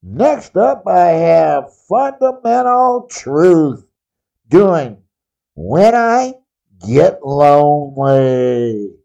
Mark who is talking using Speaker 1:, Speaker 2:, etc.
Speaker 1: Next up, I have Fundamental Truth doing When I Get Lonely.